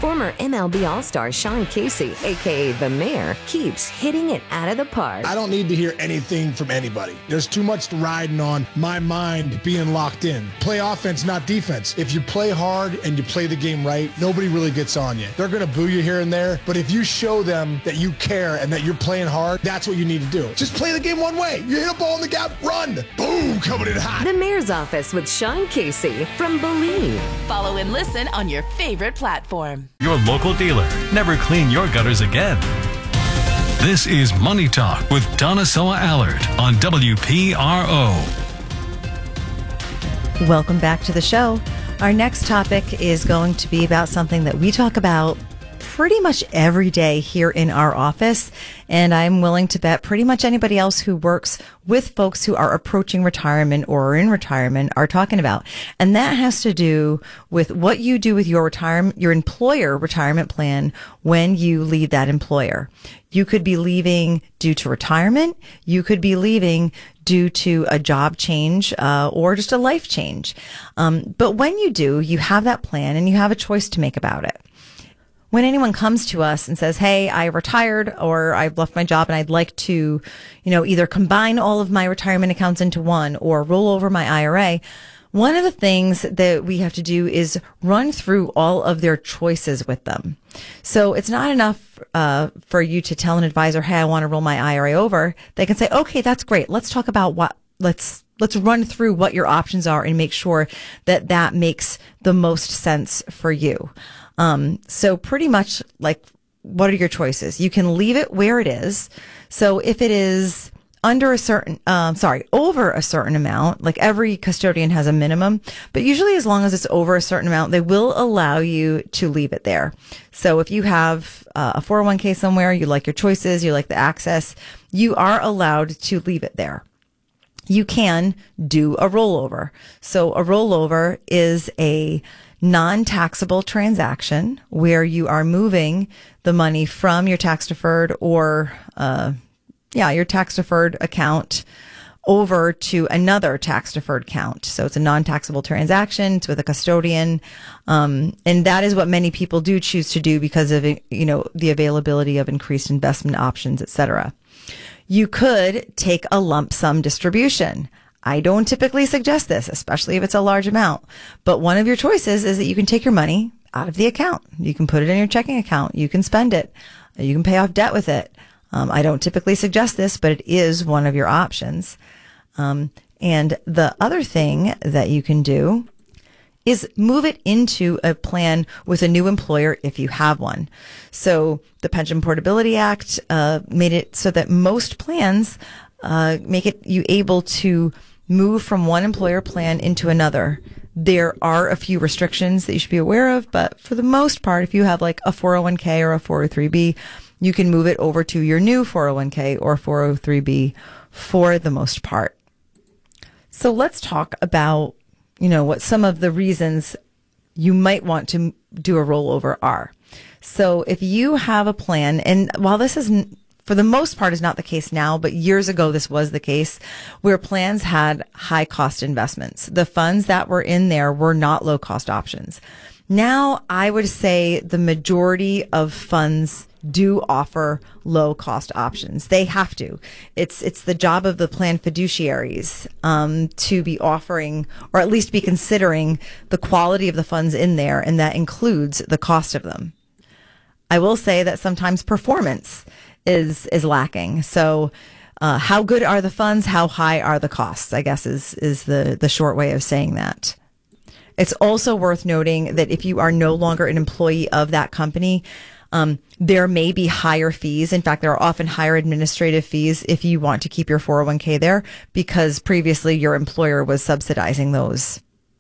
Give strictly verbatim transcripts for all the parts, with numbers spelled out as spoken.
Former M L B All-Star Sean Casey, a k a. The Mayor, keeps hitting it out of the park. I don't need to hear anything from anybody. There's too much riding on my mind being locked in. Play offense, not defense. If you play hard and you play the game right, nobody really gets on you. They're going to boo you here and there, but if you show them that you care and that you're playing hard, that's what you need to do. Just play the game one way. You hit a ball in the gap, run. Boom, coming in hot. The Mayor's Office with Sean Casey from Believe. Follow and listen on your favorite platform. Your local dealer. Never clean your gutters again. This is Money Talk with Donna Soa Allard on W P R O. Welcome back to the show. Our next topic is going to be about something that we talk about pretty much every day here in our office, and I'm willing to bet pretty much anybody else who works with folks who are approaching retirement or are in retirement are talking about. And that has to do with what you do with your retirement, your employer retirement plan when you leave that employer. You could be leaving due to retirement. You could be leaving due to a job change uh, or just a life change. Um, but when you do, you have that plan and you have a choice to make about it. When anyone comes to us and says, hey, I retired or I've left my job and I'd like to, you know, either combine all of my retirement accounts into one or roll over my I R A, one of the things that we have to do is run through all of their choices with them. So it's not enough uh, for you to tell an advisor, hey, I want to roll my I R A over. They can say, okay, that's great. Let's talk about what, let's, let's run through what your options are and make sure that that makes the most sense for you. Um, so pretty much like, what are your choices? You can leave it where it is. So if it is under a certain, um, sorry, over a certain amount, like every custodian has a minimum, but usually as long as it's over a certain amount, they will allow you to leave it there. So if you have uh, a four oh one k somewhere, you like your choices, you like the access, you are allowed to leave it there. You can do a rollover. So a rollover is a non-taxable transaction where you are moving the money from your tax deferred or, uh, yeah, your tax deferred account over to another tax deferred account. So it's a non-taxable transaction. It's with a custodian. Um, and that is what many people do choose to do because of, you know, the availability of increased investment options, et cetera. You could take a lump sum distribution. I don't typically suggest this, especially if it's a large amount. But one of your choices is that you can take your money out of the account. You can put it in your checking account. You can spend it. You can pay off debt with it. Um, I don't typically suggest this, but it is one of your options. Um, and the other thing that you can do is move it into a plan with a new employer if you have one. So the Pension Portability Act uh, made it so that most plans uh, make it you able to move from one employer plan into another. There are a few restrictions that you should be aware of, but for the most part, if you have like a four oh one k or a four oh three b, you can move it over to your new four oh one k or four oh three b for the most part. So let's talk about, you know, what some of the reasons you might want to do a rollover are. So if you have a plan, and while this is for the most part is not the case now, but years ago this was the case where plans had high cost investments. The funds that were in there were not low cost options. Now I would say the majority of funds do offer low cost options. They have to. It's it's the job of the plan fiduciaries um, to be offering, or at least be considering, the quality of the funds in there, and that includes the cost of them. I will say that sometimes performance is is lacking. So uh, how good are the funds? How high are the costs? I guess is is the the short way of saying that. It's also worth noting that if you are no longer an employee of that company, um, there may be higher fees. In fact, there are often higher administrative fees if you want to keep your four oh one k there because previously your employer was subsidizing those.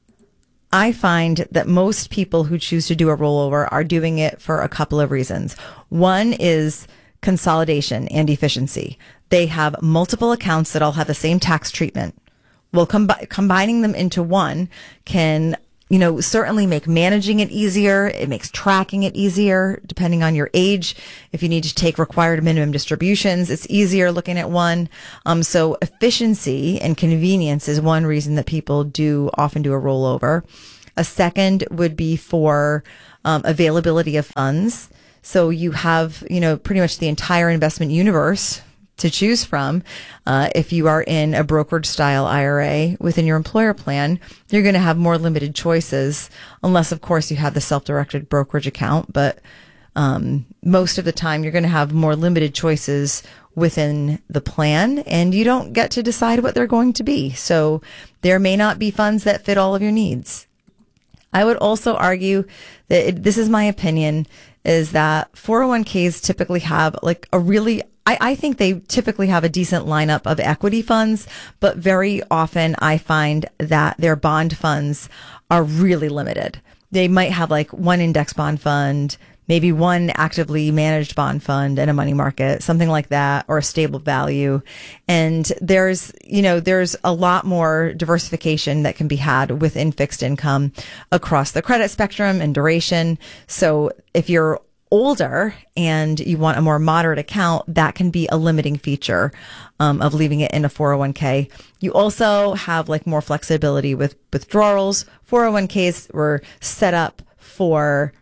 I find that most people who choose to do a rollover are doing it for a couple of reasons. One is consolidation and efficiency. They have multiple accounts that all have the same tax treatment. Well, com- combining them into one can, you know, certainly make managing it easier. It makes tracking it easier, depending on your age. If you need to take required minimum distributions, it's easier looking at one. Um, so efficiency and convenience is one reason that people do often do a rollover. A second would be for um, availability of funds. So you have, you know, pretty much the entire investment universe to choose from. Uh, if you are in a brokerage style I R A within your employer plan, you're going to have more limited choices, unless, of course, you have the self-directed brokerage account. But um, most of the time, you're going to have more limited choices within the plan, and you don't get to decide what they're going to be. So there may not be funds that fit all of your needs. I would also argue that it, this is my opinion, is that four oh one k's typically have like a really, I, I think they typically have a decent lineup of equity funds, but very often I find that their bond funds are really limited. They might have like one index bond fund, maybe one actively managed bond fund and a money market, something like that, or a stable value. And there's, you know, there's a lot more diversification that can be had within fixed income across the credit spectrum and duration. So if you're older and you want a more moderate account, that can be a limiting feature um, of leaving it in a four oh one k. You also have like more flexibility with withdrawals. four oh one k's were set up for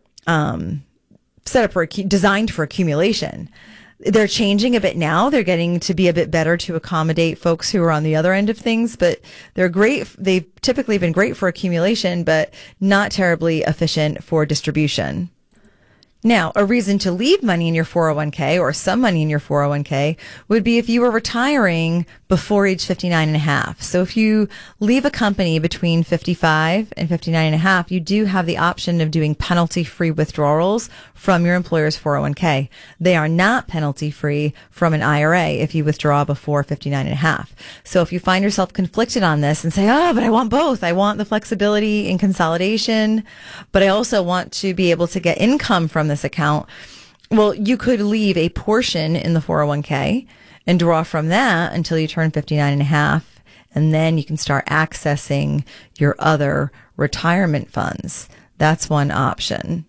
Um, set up for, designed for accumulation. They're changing a bit now. They're getting to be a bit better to accommodate folks who are on the other end of things, but they're great. They've typically been great for accumulation, but not terribly efficient for distribution. Now, a reason to leave money in your four oh one k or some money in your four oh one k would be if you were retiring before age fifty-nine and a half. So if you leave a company between fifty-five and fifty-nine and a half, you do have the option of doing penalty-free withdrawals from your employer's four oh one k. They are not penalty-free from an I R A if you withdraw before fifty-nine and a half. So if you find yourself conflicted on this and say, oh, but I want both. I want the flexibility and consolidation, but I also want to be able to get income from this account. Well, you could leave a portion in the four oh one k and draw from that until you turn fifty-nine and a half. And then you can start accessing your other retirement funds. That's one option.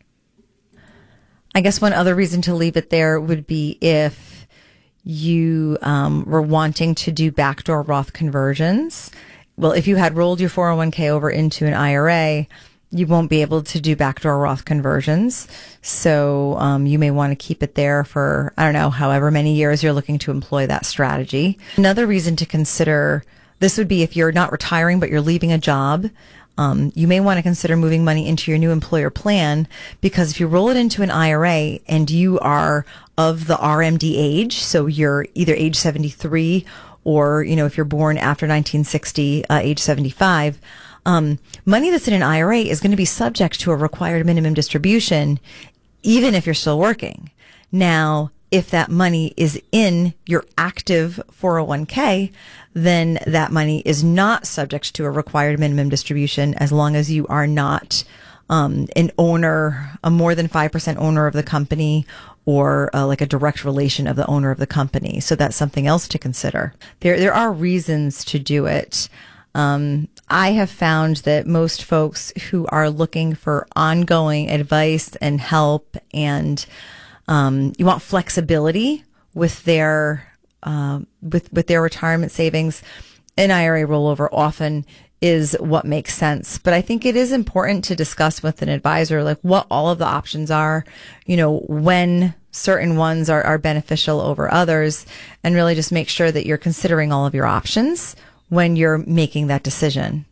I guess one other reason to leave it there would be if you um, were wanting to do backdoor Roth conversions. Well, if you had rolled your four oh one k over into an I R A, you won't be able to do backdoor Roth conversions. So um, you may want to keep it there for, I don't know, however many years you're looking to employ that strategy. Another reason to consider this would be if you're not retiring, but you're leaving a job. Um, you may want to consider moving money into your new employer plan, because if you roll it into an I R A and you are of the R M D age, so you're either age seventy-three or, you know, if you're born after nineteen sixty, uh, age seventy-five, Um, money that's in an I R A is going to be subject to a required minimum distribution, even if you're still working. Now, if that money is in your active four oh one k, then that money is not subject to a required minimum distribution as long as you are not um, an owner, a more than five percent owner of the company, or uh, like a direct relation of the owner of the company. So that's something else to consider. There, there are reasons to do it. Um, I have found that most folks who are looking for ongoing advice and help, and um, you want flexibility with their uh, with with their retirement savings, an I R A rollover often is what makes sense. But I think it is important to discuss with an advisor like what all of the options are, you know, when certain ones are, are beneficial over others, and really just make sure that you're considering all of your options when you're making that decision.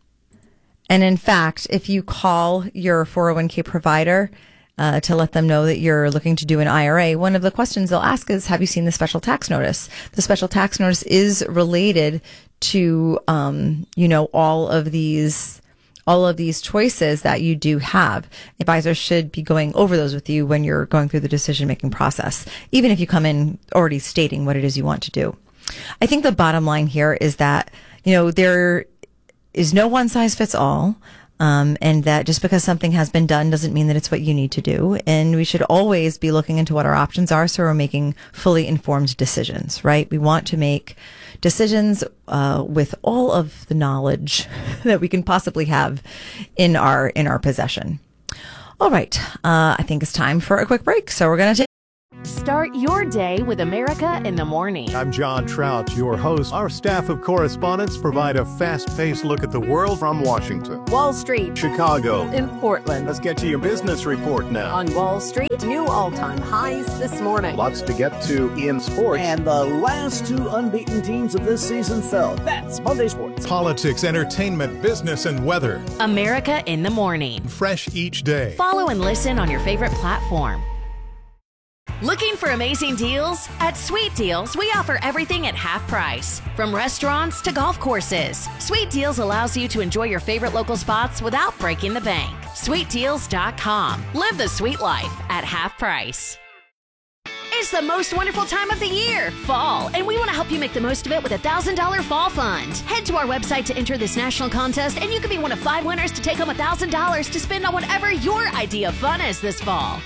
And in fact, if you call your four oh one k provider uh, to let them know that you're looking to do an I R A, one of the questions they'll ask is, have you seen the special tax notice? The special tax notice is related to, um, you know, all of these all of these choices that you do have. Advisors should be going over those with you when you're going through the decision-making process, even if you come in already stating what it is you want to do. I think the bottom line here is that, you know, there is no one size fits all, um, and that just because something has been done doesn't mean that it's what you need to do. And we should always be looking into what our options are so we're making fully informed decisions, right? We want to make decisions uh, with all of the knowledge that we can possibly have in our in our possession. All right, uh, I think it's time for a quick break, so we're going to take Start your day with America in the Morning. I'm John Trout, your host. Our staff of correspondents provide a fast-paced look at the world from Washington, Wall Street, Chicago, in Portland. Let's get to your business report now. On Wall Street, new all-time highs this morning. Lots to get to in sports. And the last two unbeaten teams of this season fell. That's Monday Sports. Politics, entertainment, business, and weather. America in the Morning. Fresh each day. Follow and listen on your favorite platform. Looking for amazing deals? At Sweet Deals, we offer everything at half price. From restaurants to golf courses, Sweet Deals allows you to enjoy your favorite local spots without breaking the bank. sweet deals dot com. Live the sweet life at half price. It's the most wonderful time of the year, fall, and we want to help you make the most of it with a one thousand dollars Fall Fund. Head to our website to enter this national contest, and you can be one of five winners to take home one thousand dollars to spend on whatever your idea of fun is this fall.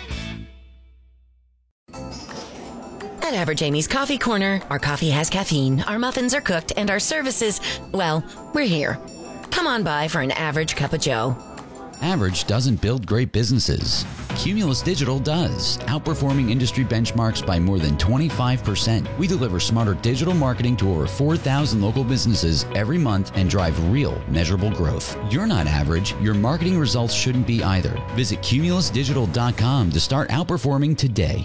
At Average Amy's Coffee Corner, our coffee has caffeine, our muffins are cooked, and our services, well, we're here. Come on by for an average cup of joe. Average doesn't build great businesses. Cumulus Digital does, outperforming industry benchmarks by more than twenty-five percent. We deliver smarter digital marketing to over four thousand local businesses every month and drive real, measurable growth. You're not average. Your marketing results shouldn't be either. Visit cumulus digital dot com to start outperforming today.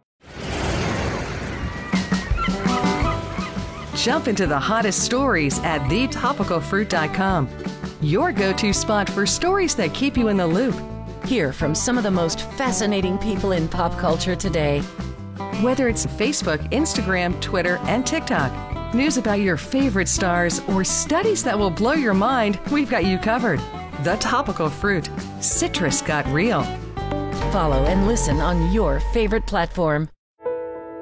Jump into the hottest stories at the topical fruit dot com. Your go-to spot for stories that keep you in the loop. Hear from some of the most fascinating people in pop culture today. Whether it's Facebook, Instagram, Twitter, and TikTok, news about your favorite stars, or studies that will blow your mind, we've got you covered. The Topical Fruit. Citrus got real. Follow and listen on your favorite platform.